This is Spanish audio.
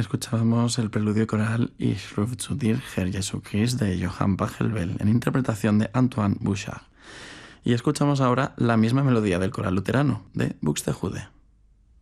escuchábamos el preludio coral Ich rufe zu dir, Herr Jesu Christ, de Johann Pachelbel, en interpretación de Antoine Bouchard. Y escuchamos ahora la misma melodía del coral luterano, de Buxtehude.